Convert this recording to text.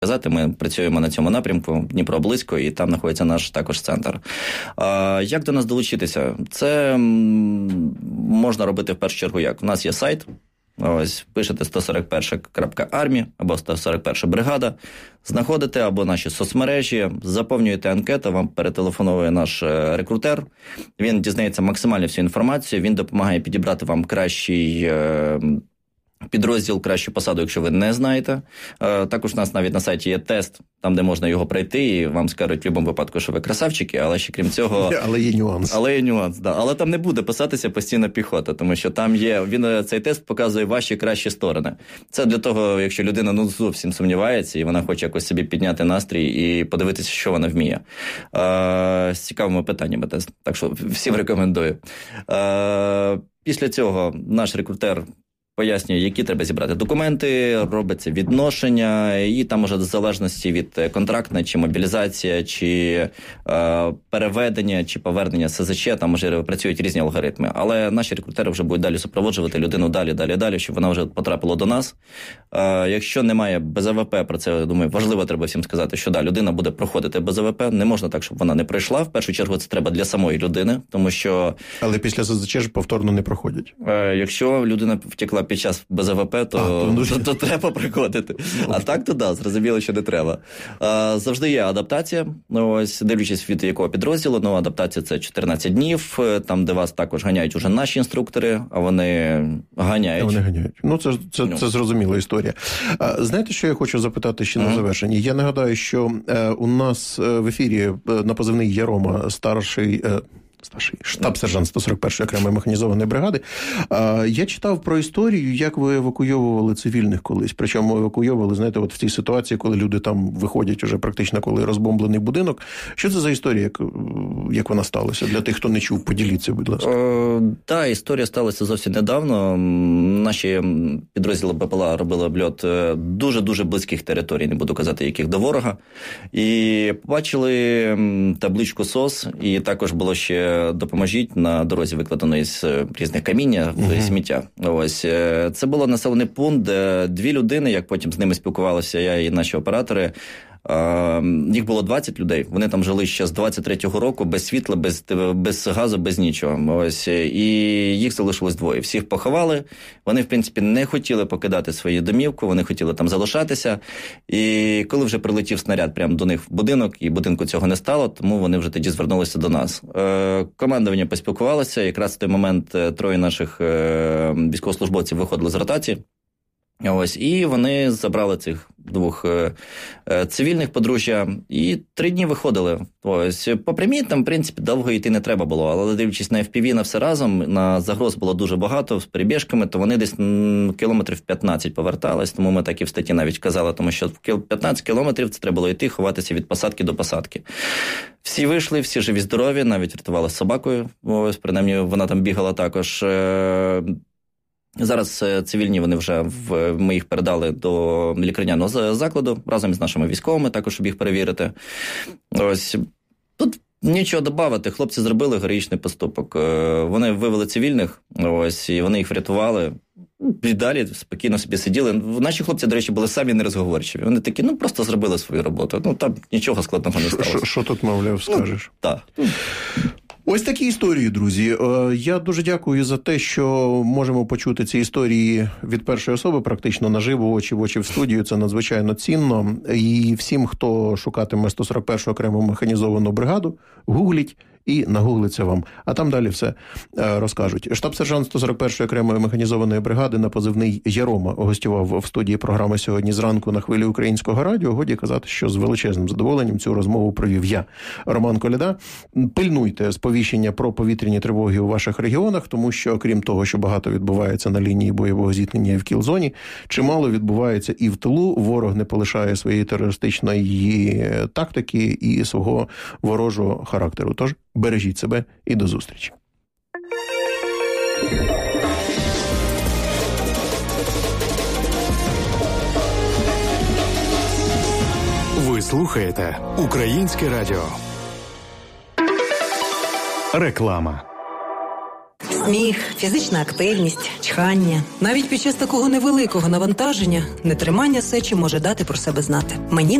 казати, ми працюємо на цьому напрямку, Дніпро близько, і там знаходиться наш також центр. Як до нас долучитися? Це можна робити в першу чергу як? У нас є сайт, ось, пишете 141.army або 141 бригада, знаходите або наші соцмережі, заповнюєте анкету, вам перетелефонує наш рекрутер, він дізнається максимально всю інформацію, він допомагає підібрати вам кращий підрозділ, кращу посаду, якщо ви не знаєте. Також у нас навіть на сайті є тест, там, де можна його пройти, і вам скажуть в будь-якому випадку, що ви красавчики, але ще крім цього... Але є нюанс. Але є нюанс, да. Але там не буде писатися постійно піхота, тому що там є... Цей тест показує ваші кращі сторони. Це для того, якщо людина зовсім сумнівається, і вона хоче якось собі підняти настрій і подивитися, що вона вміє. З цікавими питаннями тест. Так що всім рекомендую. Після цього наш рекрутер пояснює, які треба зібрати документи, робиться відношення, і там уже в залежності від контрактна, чи мобілізація, чи переведення, чи повернення СЗЧ, там вже працюють різні алгоритми. Але наші рекрутери вже будуть далі супроводжувати людину далі, щоб вона вже потрапила до нас. Якщо немає БЗВП, про це, я думаю, важливо треба всім сказати, що да, людина буде проходити БЗВП, не можна так, щоб вона не пройшла. В першу чергу це треба для самої людини, тому що... Але після СЗЧ ж повторно не проходять. Якщо людина втекла під час БЗВП, то треба приходити. А так, то да, зрозуміло, що не треба. Завжди є адаптація, ось, дивлячись від якого підрозділу, адаптація – це 14 днів, там, де вас також ганяють уже наші інструктори, а вони ганяють. Це зрозуміла історія. Знаєте, що я хочу запитати ще на завершення? Я нагадаю, що у нас в ефірі на позивний Ярома старший штаб-сержант 141-ї окремої механізованої бригади. Я читав про історію, як ви евакуйовували цивільних колись. Причому евакуйовували, знаєте, от в цій ситуації, коли люди там виходять уже практично, коли розбомблений будинок. Що це за історія, як вона сталася? Для тих, хто не чув, поділіться, будь ласка. Так, історія сталася зовсім недавно. Наші підрозділи БПЛА робили обльот дуже-дуже близьких територій, не буду казати, яких, до ворога. І побачили табличку СОС, і також було ще допоможіть на дорозі, викладеної з різних каміння, сміття. Ось. Це було населений пункт, де 2 людини, як потім з ними спілкувалися я і наші оператори, їх було 20 людей. Вони там жили ще з 23-го року, без світла, без газу, без нічого. Ось. І їх залишилось 2. Всіх поховали. Вони, в принципі, не хотіли покидати свою домівку, вони хотіли там залишатися. І коли вже прилетів снаряд прямо до них в будинок, і будинку цього не стало, тому вони вже тоді звернулися до нас. Командування поспілкувалося. Якраз в той момент 3 наших військовослужбовців виходили з ротації. Ось, і вони забрали цих 2 цивільних подружжя і 3 дні виходили. Ось, по прямій там, в принципі, довго йти не треба було, але дивлячись на FPV, на все разом, на загроз було дуже багато з перебіжками, то вони десь кілометрів 15 повертались, тому ми так і в статті навіть казали, тому що 15 кілометрів це треба було йти, ховатися від посадки до посадки. Всі вийшли, всі живі-здорові, навіть рятували з собакою, ось, принаймні вона там бігала також. Зараз цивільні вони вже, ми їх передали до лікарняного закладу разом із нашими військовими, також, щоб їх перевірити. Ось, тут нічого додати, хлопці зробили героїчний поступок. Вони вивели цивільних, ось, і вони їх врятували. І далі спокійно собі сиділи. Наші хлопці, до речі, були самі нерозговорчиві. Вони такі, просто зробили свою роботу. Там нічого складного не сталося. Що тут, мовляв, скажеш? Так. Ось такі історії, друзі. Я дуже дякую за те, що можемо почути ці історії від першої особи, практично наживо, очі в очі в студію. Це надзвичайно цінно. І всім, хто шукатиме 141-ю окрему механізовану бригаду, гугліть і нагуглиться вам. А там далі все розкажуть. Штаб-сержант 141-ї окремої механізованої бригади на позивний Ярома гостював в студії програми «Сьогодні зранку» на хвилі Українського радіо. Годі казати, що з величезним задоволенням цю розмову провів я, Роман Коляда. Пильнуйте сповіщення про повітряні тривоги у ваших регіонах, тому що, окрім того, що багато відбувається на лінії бойового зіткнення і в кіл-зоні, чимало відбувається і в тилу. Ворог не полишає своєї терористичної тактики і свого ворожого характеру. Тож бережіть себе і до зустрічі. Ви слухаєте Українське радіо. Реклама. Сміх, фізична активність, чхання. Навіть під час такого невеликого навантаження нетримання сечі може дати про себе знати. Мені